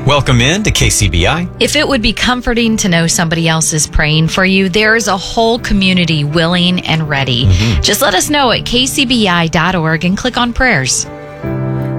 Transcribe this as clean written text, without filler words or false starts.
Welcome in to KCBI. If it would be comforting to know somebody else is praying for you, there is a whole community willing and ready. Just let us know at kcbi.org and click on prayers.